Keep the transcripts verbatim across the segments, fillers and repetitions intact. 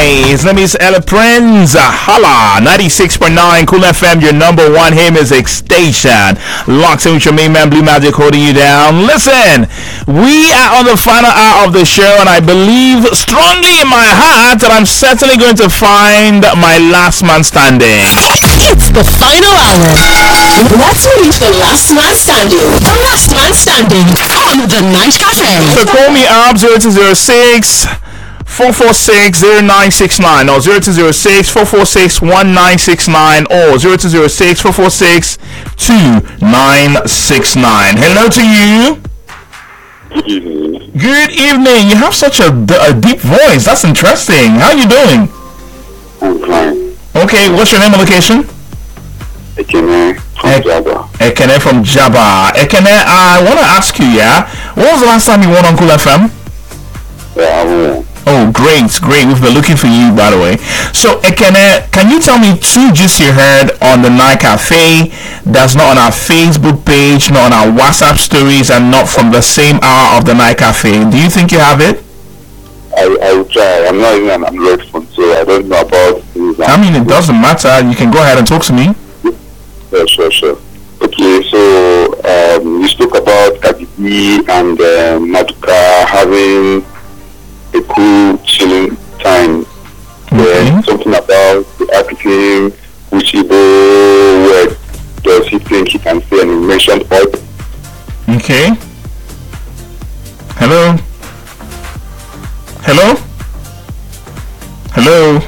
Hi, his name is Ella Prince. Holla, ninety-six point nine Cool F M, your number one hit music station. Locked in with your main man, Blue Magic, holding you down. Listen, we are on the final hour of the show, and I believe strongly in my heart that I'm certainly going to find my last man standing. It's the final hour. Let's meet the last man standing. The last man standing on the Night Cafe. So call me up zero two zero six four four six zero nine six nine or zero two zero six four four six one nine six nine or zero two zero six four four six two nine six nine. Hello to you. Good evening. Good evening. You have such a, a deep voice. That's interesting. How are you doing? I'm fine. Okay, what's your name and location? Ekene from Ek- Java. Ekene from Jaba. Ekene, I want to ask you, yeah, when was the last time you won on Cool F M? Yeah, I won. Oh, great, great. We've been looking for you, by the way. So, Ekene, can you tell me two gist you heard on the Night Cafe that's not on our Facebook page, not on our WhatsApp stories, and not from the same hour of the Night Cafe? Do you think you have it? I, I will try. I'm not even an Android phone, so I don't know about this. I mean, it doesn't matter. You can go ahead and talk to me. Yeah, sure, sure. Okay, so um, you spoke about Cardi B and uh, Maduka having a cool, chilling time. Okay. Uh, something about the African, which Igbo word does he think he can say, and he mentioned all. Okay. Hello? Hello? Hello?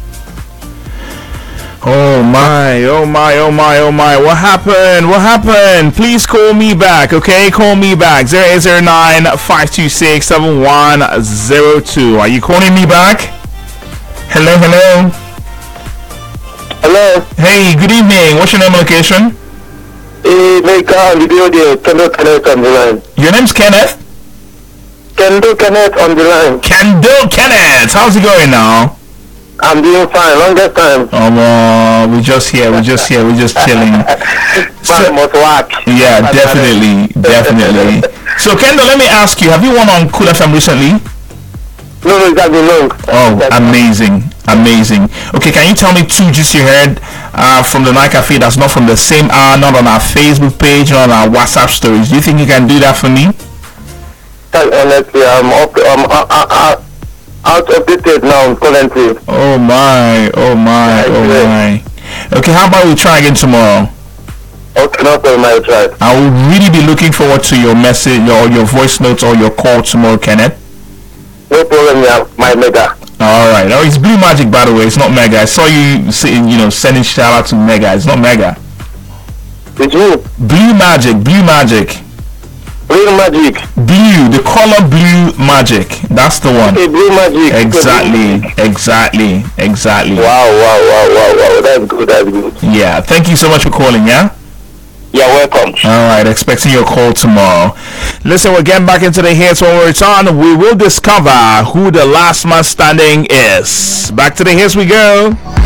Oh my, oh my, oh my, oh my. What happened? What happened? Please call me back, okay? Call me back. zero eight zero nine five two six seven one zero two. Are you calling me back? Hello, hello? Hello? Hey, good evening. What's your name and location? Hey, make a video there. Kendo Kenneth on the line. Your name's Kenneth? Kendo Kenneth on the line. Kendo Kenneth. How's it going now? I'm doing fine. Longest time. Um, uh, we just here, we just here, we just chilling. So, must work. Yeah, definitely, definitely. So, Kendo, let me ask you: have you won on Cool F M recently? No, no, it's been long. Oh, amazing, amazing. Okay, can you tell me two gist you heard uh, from the Night Cafe that's not from the same hour, not on our Facebook page, not on our WhatsApp stories? Do you think you can do that for me? Honestly, I'm up. I'm uh, uh, uh, out of date now currently. Oh my, oh my, oh my. Okay, how about we try again tomorrow? Okay, no problem. I'll try. I will really be looking forward to your message or your voice notes or your call tomorrow, Kenneth. No problem. Yeah, my mega. All right. Oh, it's Blue Magic, by the way. It's not Mega. I saw you saying, you know, sending shout out to Mega. It's not Mega. It's you. Blue Magic. Blue Magic. Real magic. Blue. The color Blue Magic. That's the one. Okay, blue magic. Exactly. Exactly. Exactly. Wow, wow, wow, wow, wow. That's good. That's good. Yeah. Thank you so much for calling. Yeah. You're welcome. All right, expecting your call tomorrow. Listen, we're getting back into the hits. When we return, we will discover who the last man standing is. Back to the hits we go.